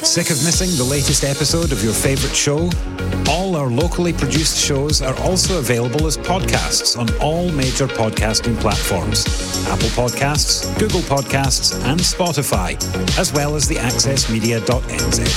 Sick of missing the latest episode of your favourite show? All our locally produced shows are also available as podcasts on all major podcasting platforms. Apple Podcasts, Google Podcasts and Spotify, as well as the accessmedia.nz.